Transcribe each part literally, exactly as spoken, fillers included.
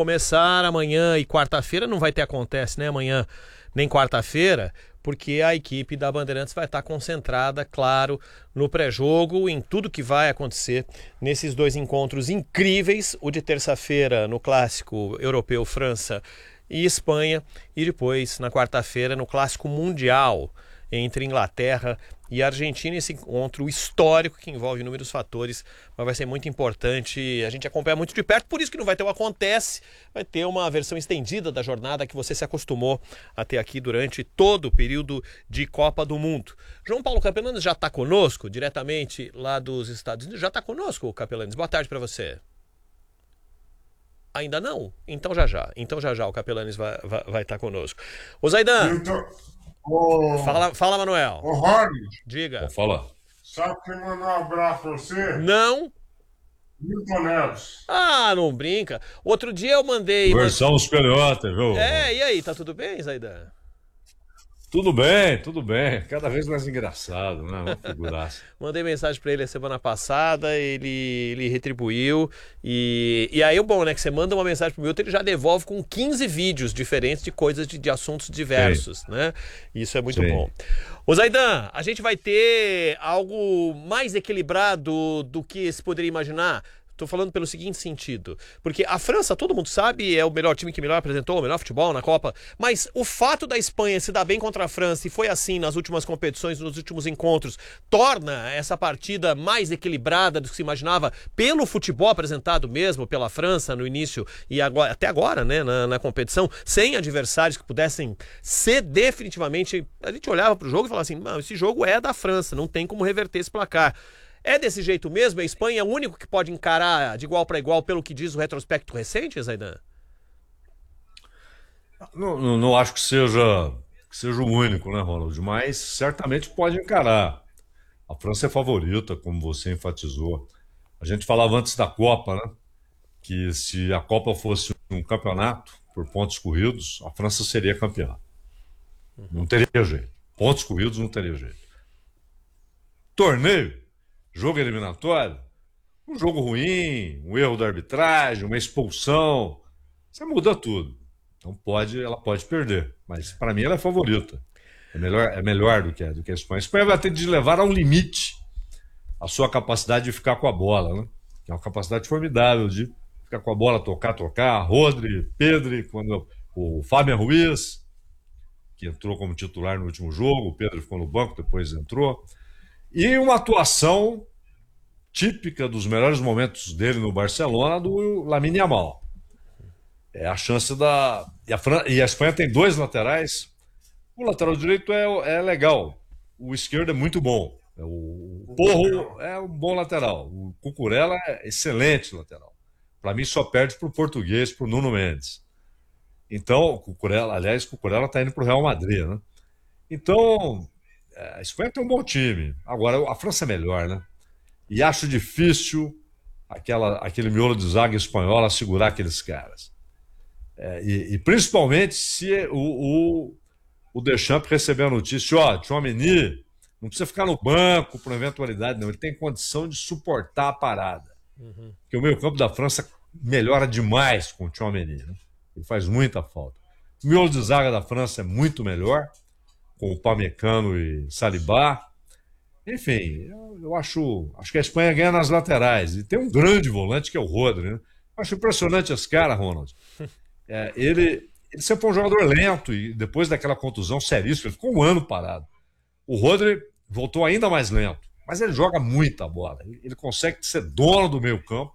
começar amanhã e quarta-feira, não vai ter acontece, né? Amanhã nem quarta-feira, porque a equipe da Bandeirantes vai estar concentrada, claro, no pré-jogo, em tudo que vai acontecer nesses dois encontros incríveis, o de terça-feira no Clássico Europeu França e Espanha, e depois, na quarta-feira, no Clássico Mundial entre Inglaterra e Argentina, esse encontro histórico que envolve inúmeros fatores, mas vai ser muito importante a gente acompanhar muito de perto, por isso que não vai ter o Acontece, vai ter uma versão estendida da jornada que você se acostumou a ter aqui durante todo o período de Copa do Mundo. João Paulo Capelanes já está conosco, diretamente lá dos Estados Unidos. Já está conosco, Capelanes. Boa tarde para você. Ainda não? Então já já. Então já já o Capelanes vai estar vai, vai tá conosco. Ô Zaidan, Então, ô, fala, fala Manuel. ô Ronald, Diga. Fala. sabe quem mandou um abraço pra você? Não? Milton Neves. Ah, não brinca. Outro dia eu mandei... Versão espelhota, viu? É, e aí, tá tudo bem, Zaidan? Tudo bem, tudo bem. Cada vez mais engraçado, né? Uma figuraça. Mandei mensagem pra ele a semana passada, ele, ele retribuiu. E, e aí o bom, né? Que você manda uma mensagem pro Milton, ele já devolve com quinze vídeos diferentes de coisas de, de assuntos diversos, Sim. né? Isso é muito Sim. bom. Ô Zaidan, a gente vai ter algo mais equilibrado do que se poderia imaginar? Estou falando pelo seguinte sentido, porque a França, todo mundo sabe, é o melhor time que melhor apresentou, o melhor futebol na Copa, mas o fato da Espanha se dar bem contra a França, e foi assim nas últimas competições, nos últimos encontros, torna essa partida mais equilibrada do que se imaginava pelo futebol apresentado mesmo pela França no início e agora, até agora, né, na, na competição, sem adversários que pudessem ser definitivamente... A gente olhava para o jogo e falava assim, não, esse jogo é da França, não tem como reverter esse placar. É desse jeito mesmo? A Espanha é o único que pode encarar de igual para igual pelo que diz o retrospecto recente, Zaidan? Não, não, não acho que seja, que seja o único, né, Ronald? Mas certamente pode encarar. A França é favorita, como você enfatizou. A gente falava antes da Copa, né? Que se a Copa fosse um campeonato por pontos corridos, a França seria campeã. Não teria jeito. Pontos corridos não teria jeito. Torneio. Jogo eliminatório, um jogo ruim, um erro da arbitragem, uma expulsão, você muda tudo. Então pode, ela pode perder, mas para mim ela é favorita. É melhor, é melhor do que, do que a Espanha. A Espanha vai ter de levar ao limite a sua capacidade de ficar com a bola, né? Que é uma capacidade formidável de ficar com a bola, tocar, tocar. Rodri, Pedri, quando o Fábio Ruiz, que entrou como titular no último jogo, o Pedro ficou no banco, depois entrou. E uma atuação típica dos melhores momentos dele no Barcelona, do Lamine Yamal. É a chance da... E a, Fran... e a Espanha tem dois laterais. O lateral direito é, é legal. O esquerdo é muito bom. O Porro é um bom lateral. O Cucurella é excelente lateral. Para mim só perde para o português, para o Nuno Mendes. Então, o Cucurella, aliás, o Cucurella está indo para o Real Madrid, né? Então... A Espanha tem um bom time. Agora, a França é melhor, né? E acho difícil aquela, aquele miolo de zaga espanhola segurar aqueles caras. É, e, e principalmente se o, o, o Deschamps receber a notícia, ó, Tchouaméni não precisa ficar no banco por eventualidade, não. Ele tem condição de suportar a parada. Uhum. Porque o meio campo da França melhora demais com o Tchouaméni, né? Ele faz muita falta. O miolo de zaga da França é muito melhor, com o Pamecano e Saliba. Enfim, eu, eu acho, acho que a Espanha ganha nas laterais. E tem um grande volante que é o Rodri, né? Eu acho impressionante esse cara, Ronald. É, ele, ele sempre foi um jogador lento e depois daquela contusão seríssima, ele ficou um ano parado. O Rodri voltou ainda mais lento, mas ele joga muita bola. Ele, ele consegue ser dono do meio campo.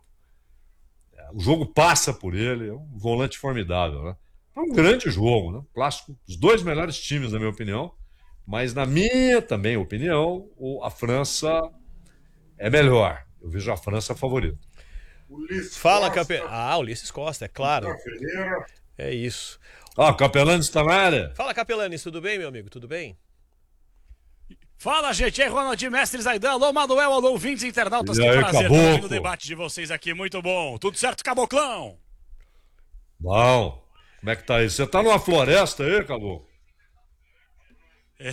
É, o jogo passa por ele, é um volante formidável, né? É um grande jogo, né? Clássico, os dois melhores times, na minha opinião, mas na minha também opinião, a França é melhor. Eu vejo a França favorita. Ulisses Fala, campeão. Ah, Ulisses Costa, é claro. É isso. Ah, Capelanes está na área. Fala, Capelanes, tudo bem, meu amigo? Tudo bem? Fala, gente, é Ronald, mestre Zaidan, alô, Manuel, alô, ouvintes internautas, e que aí, prazer Caboclo. estar no debate de vocês aqui, muito bom. Tudo certo, Caboclão? Bom. Como é que tá aí? Você tá numa floresta aí, Caboclo? É.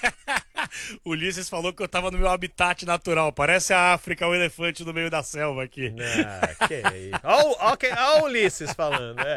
Ulisses falou que eu tava no meu habitat natural. Parece a África, o elefante no meio da selva aqui. Ah, que isso. Olha o Ulisses falando, é.